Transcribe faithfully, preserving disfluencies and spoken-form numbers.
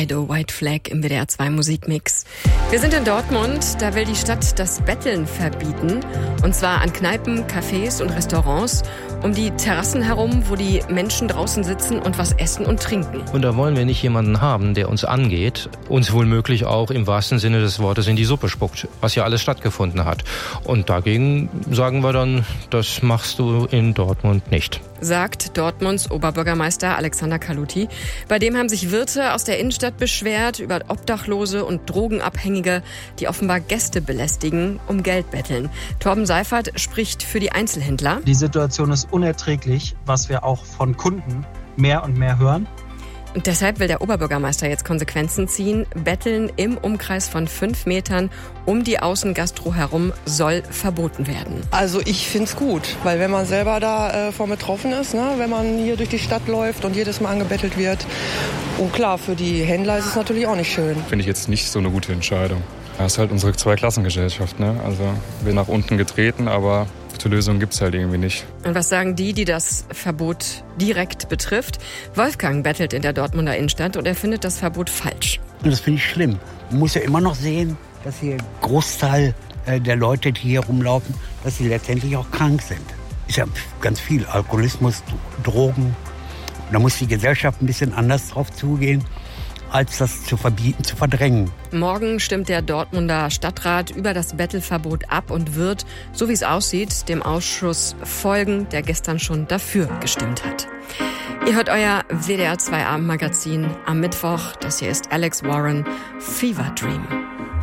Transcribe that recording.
Sido, White Flag im W D R zwei Musikmix. Wir sind in Dortmund, da will die Stadt das Betteln verbieten. Und zwar an Kneipen, Cafés und Restaurants, um die Terrassen herum, wo die Menschen draußen sitzen und was essen und trinken. Und da wollen wir nicht jemanden haben, der uns angeht, uns womöglich auch im wahrsten Sinne des Wortes in die Suppe spuckt, was ja alles stattgefunden hat. Und dagegen sagen wir dann, das machst du in Dortmund nicht. Sagt Dortmunds Oberbürgermeister Alexander Kaluti. Bei dem haben sich Wirte aus der Innenstadt beschwert über Obdachlose und Drogenabhängige, die offenbar Gäste belästigen, um Geld betteln. Torben Seifert spricht für die Einzelhändler. Die Situation ist unerträglich, was wir auch von Kunden mehr und mehr hören. Und deshalb will der Oberbürgermeister jetzt Konsequenzen ziehen. Betteln im Umkreis von fünf Metern um die Außengastro herum soll verboten werden. Also ich find's gut, weil wenn man selber da äh, von betroffen ist, ne, wenn man hier durch die Stadt läuft und jedes Mal angebettelt wird. Und klar, für die Händler ist es natürlich auch nicht schön. Finde ich jetzt nicht so eine gute Entscheidung. Das ist halt unsere Zweiklassengesellschaft, ne? Also wir nach unten getreten, aber gute Lösung gibt's halt irgendwie nicht. Und was sagen die, die das Verbot direkt betrifft? Wolfgang bettelt in der Dortmunder Innenstadt und er findet das Verbot falsch. Und das finde ich schlimm. Man muss ja immer noch sehen, dass hier ein Großteil der Leute, die hier rumlaufen, dass sie letztendlich auch krank sind. Ist ja ganz viel Alkoholismus, Drogen. Da muss die Gesellschaft ein bisschen anders drauf zugehen, als das zu verbieten, zu verdrängen. Morgen stimmt der Dortmunder Stadtrat über das Bettelverbot ab und wird, so wie es aussieht, dem Ausschuss folgen, der gestern schon dafür gestimmt hat. Ihr hört euer W D R zwei Abendmagazin am Mittwoch. Das hier ist Alex Warren, Fever Dream.